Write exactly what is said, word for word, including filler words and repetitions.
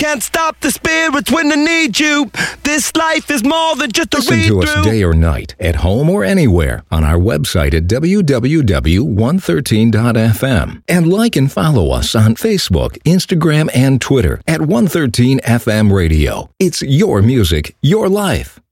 can't stop the spirits when they need you. This life is more than just a Listen read-through. to us day or night, at home or anywhere, on our website at w w w dot one thirteen dot f m. And like and follow us on Facebook, Instagram, and Twitter at one thirteen F M Radio. It's your music, your life.